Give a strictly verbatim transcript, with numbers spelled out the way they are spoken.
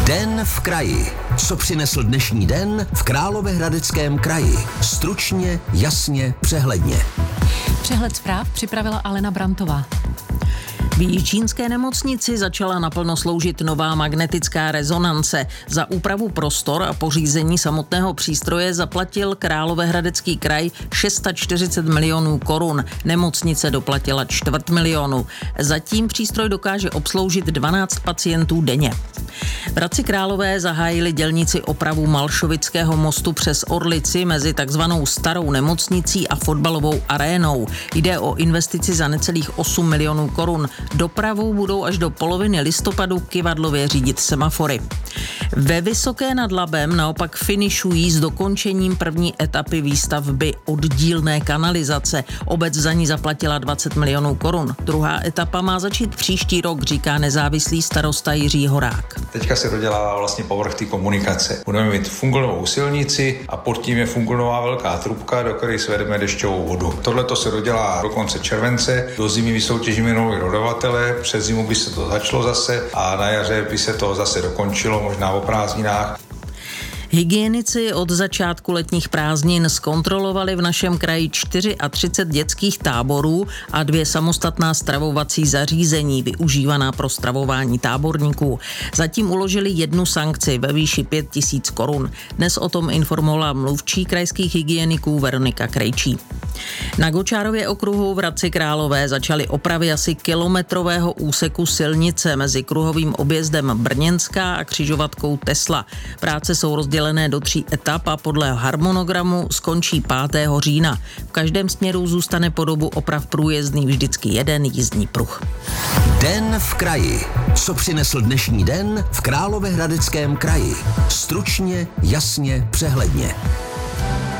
Den v kraji. Co přinesl dnešní den v Královéhradeckém kraji? Stručně, jasně, přehledně. Přehled zpráv připravila Alena Brantová. V jičínské nemocnici začala naplno sloužit nová magnetická rezonance. Za úpravu prostor a pořízení samotného přístroje zaplatil Královéhradecký kraj čtyřicet šest milionů korun. Nemocnice doplatila čtvrt milionu. Zatím přístroj dokáže obsloužit dvanáct pacientů denně. V Hradci Králové zahájili dělníci opravu Malšovického mostu přes Orlici mezi takzvanou starou nemocnicí a fotbalovou arénou. Jde o investici za necelých osm milionů korun. Dopravou budou až do poloviny listopadu kyvadlově řídit semafory. Ve Vysoké nad Labem naopak finišují s dokončením první etapy výstavby oddílné kanalizace. Obec za ní zaplatila dvacet milionů korun. Druhá etapa má začít příští rok, říká nezávislý starosta Jiří Horák. Teďka se dodělá vlastně povrch té komunikace. Budeme mít fungonovou silnici a pod tím je fungonová velká trubka, do které svedeme dešťovou vodu. Tohle to se dodělá do konce července, do zimy vysoutěžíme nový dodavatele, přes zimu by se to začalo zase a na jaře by se to zase dokončilo, možná o prázdninách. Hygienici od začátku letních prázdnin zkontrolovali v našem kraji třicet čtyři dětských táborů a dvě samostatná stravovací zařízení využívaná pro stravování táborníků. Zatím uložili jednu sankci ve výši pět tisíc korun. Dnes o tom informovala mluvčí krajských hygieniků Veronika Krejčí. Na Gočárově okruhu v Hradci Králové začaly opravy asi kilometrového úseku silnice mezi kruhovým objezdem Brněnská a křižovatkou Tesla. Práce jsou rozdělené do tří etap a podle harmonogramu skončí pátého října. V každém směru zůstane po dobu oprav průjezdný vždycky jeden jízdní pruh. Den v kraji. Co přinesl dnešní den v Královéhradeckém kraji? Stručně, jasně, přehledně.